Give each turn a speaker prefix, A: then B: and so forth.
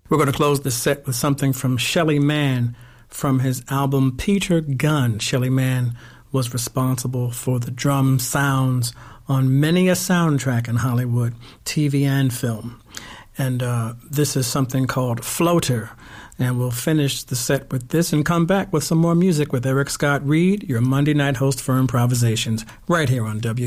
A: We're going to close the set with something from Shelly Manne from his album Peter Gunn. Shelly Manne was responsible for the drum sounds on many a soundtrack in Hollywood, TV and film. And this is something called Floater. And we'll finish the set with this and come back with some more music with Eric Scott Reed, your Monday night host for Improvisations, right here on